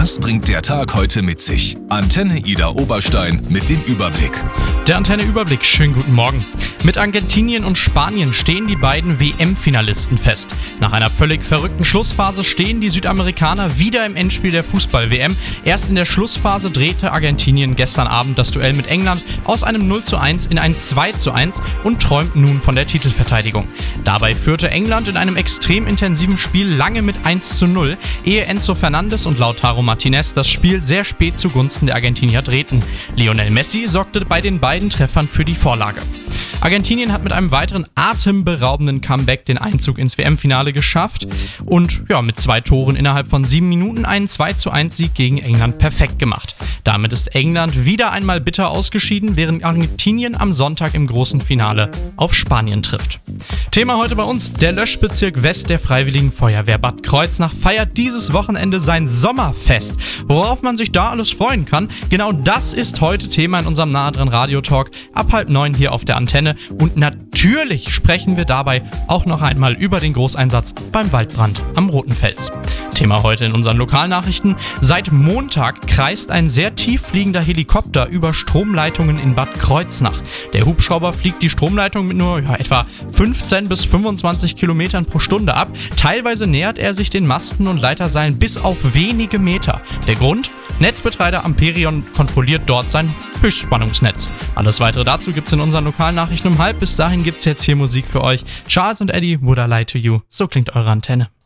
Das bringt der Tag heute mit sich. Antenne Ida Oberstein mit dem Überblick. Der Antenne-Überblick, schönen guten Morgen. Mit Argentinien und Spanien stehen die beiden WM-Finalisten fest. Nach einer völlig verrückten Schlussphase stehen die Südamerikaner wieder im Endspiel der Fußball-WM. Erst in der Schlussphase drehte Argentinien gestern Abend das Duell mit England aus einem 0:1 in ein 2:1 und träumt nun von der Titelverteidigung. Dabei führte England in einem extrem intensiven Spiel lange mit 1:0, ehe Enzo Fernandes und Lautaro Martinez das Spiel sehr spät zugunsten der Argentinier drehten. Lionel Messi sorgte bei den beiden Treffern für die Vorlage. Argentinien hat mit einem weiteren atemberaubenden Comeback den Einzug ins WM-Finale geschafft und mit 2 Toren innerhalb von 7 Minuten einen 2:1-Sieg gegen England perfekt gemacht. Damit ist England wieder einmal bitter ausgeschieden, während Argentinien am Sonntag im großen Finale auf Spanien trifft. Thema heute bei uns: Der Löschbezirk West der Freiwilligen Feuerwehr Bad Kreuznach feiert dieses Wochenende sein Sommerfest. Worauf man sich da alles freuen kann, genau das ist heute Thema in unserem Nahe dran Radio-Talk ab 8:30 hier auf der Antenne. Und natürlich sprechen wir dabei auch noch einmal über den Großeinsatz beim Waldbrand am Roten Fels. Thema heute in unseren Lokalnachrichten: Seit Montag kreist ein sehr tief fliegender Helikopter über Stromleitungen in Bad Kreuznach. Der Hubschrauber fliegt die Stromleitung mit nur etwa 15 bis 25 Kilometern pro Stunde ab. Teilweise nähert er sich den Masten und Leiterseilen bis auf wenige Meter. Der Grund? Netzbetreiber Amperion kontrolliert dort sein Höchstspannungsnetz. Alles weitere dazu gibt's in unseren Lokalnachrichten um 12:30. Bis dahin gibt's jetzt hier Musik für euch. Charles und Eddie, Would I Lie to You? So klingt eure Antenne.